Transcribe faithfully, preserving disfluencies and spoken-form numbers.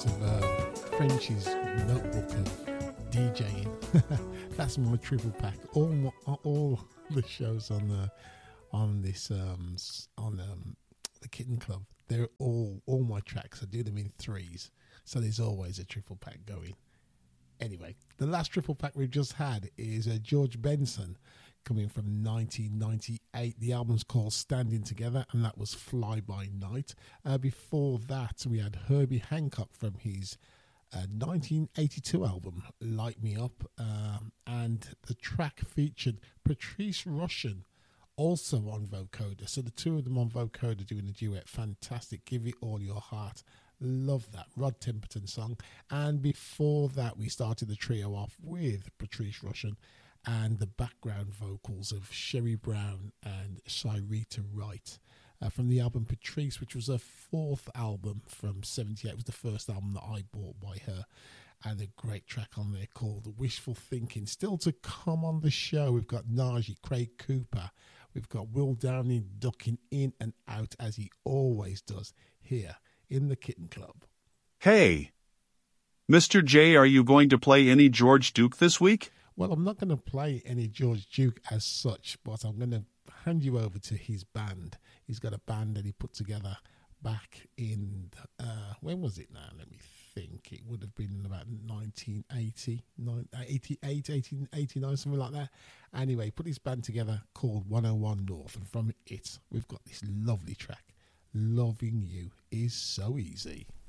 out of uh, French's notebook of DJing. That's my triple pack. All my, all the shows on the on this um on um the Kitten Club, they're all all my tracks. I do them in threes, so there's always a triple pack going. Anyway, the last triple pack we've just had is uh, George Benson, coming from nineteen ninety-eight. The album's called Standing Together, and that was Fly By Night. Uh, before that, we had Herbie Hancock from his uh, nineteen eighty-two album, Light Me Up. Um, and the track featured Patrice Rushen, also on vocoder. So the two of them on vocoder doing a duet. Fantastic. Give It All Your Heart. Love that Rod Temperton song. And before that, we started the trio off with Patrice Rushen and the background vocals of Sherry Brown and Cyrita Wright uh, from the album Patrice, which was her fourth album from seventy-eight. It was the first album that I bought by her, and a great track on there called Wishful Thinking. Still to come on the show, we've got Najee, Craig Cooper, we've got Will Downey ducking in and out as he always does here in the Kitten Club. Hey, Mister J, are you going to play any George Duke this week? Well, I'm not going to play any George Duke as such, but I'm going to hand you over to his band. He's got a band that he put together back in, uh, when was it now? Let me think. It would have been about nineteen eighty, eighty-eight, eighteen eighty-nine, something like that. Anyway, he put his band together called one oh one North, and from it, we've got this lovely track, Loving You Is So Easy.